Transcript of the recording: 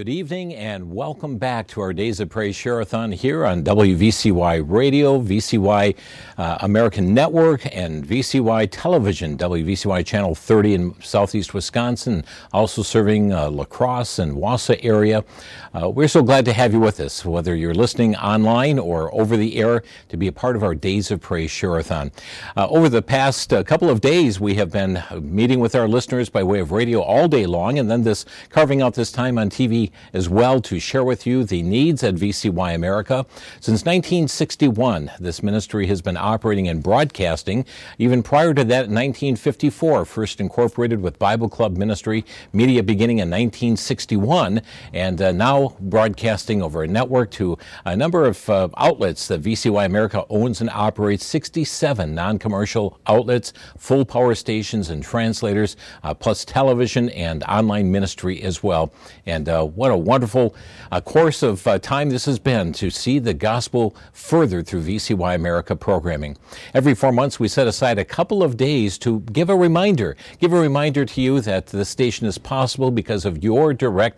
Good evening and welcome back to our Days of Praise Share-a-thon here on WVCY Radio, VCY American Network, and VCY Television, WVCY Channel 30 in southeast Wisconsin, also serving La Crosse and Wausau area. We're so glad to have you with us, whether you're listening online or over the air, to be a part of our Days of Praise Share-a-thon. Over the past couple of days, we have been meeting with our listeners by way of radio all day long, and then carving out this time on TV as well to share with you the needs at VCY America. Since 1961, this ministry has been operating and broadcasting. Even prior to that, in 1954, first incorporated with Bible Club Ministry Media beginning in 1961, and now broadcasting over a network to a number of outlets that VCY America owns and operates, 67 non-commercial outlets, full power stations and translators, plus television and online ministry as well. And what a wonderful course of time this has been to see the gospel further through VCY America programming. Every 4 months we set aside a couple of days to give a reminder to you that the station is possible because of your direct